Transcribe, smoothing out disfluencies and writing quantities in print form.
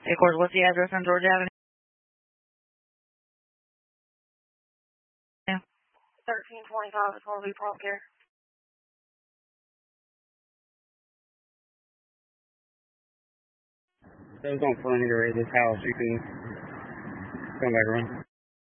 Hey, of course, what's the address on Georgia Avenue? 1325 is Harvey Prompt Care. Those on perimeter of this house, you can come back around.